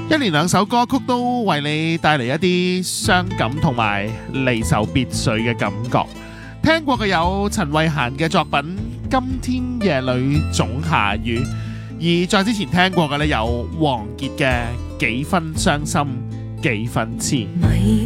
一連兩首歌曲都為你帶嚟一啲傷感同埋離愁別緒嘅感覺。聽過嘅有陳慧嫻嘅作品《今天夜裏總下雨》，而再之前聽過嘅呢有王傑嘅《幾分傷心幾分痴》。 迷